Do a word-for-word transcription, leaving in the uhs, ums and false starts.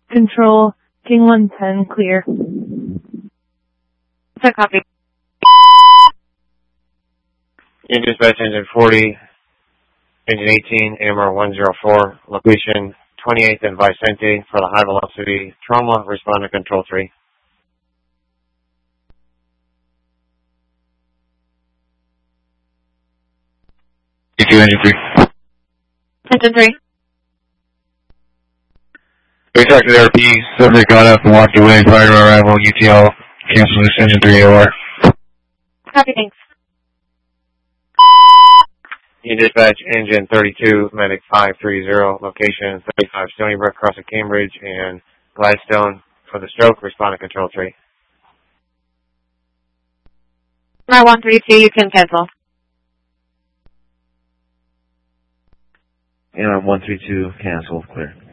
Control, King one ten, clear. It's a copy. In dispatch, engine forty, engine eighteen, A M R one oh four, location twenty-eighth and Vicente for the high velocity trauma, respond to control three. E two, engine three. Engine three. We talked to the R P, subject got up and walked away prior to arrival, U T L, cancel this, engine three A O R. Copy, thanks. In dispatch, engine thirty-two, medic five three zero, location thirty-five Stony Brook, crossing Cambridge and Gladstone for the stroke, respond to control three. M R one three two, you can cancel. M R one three two, cancel, clear.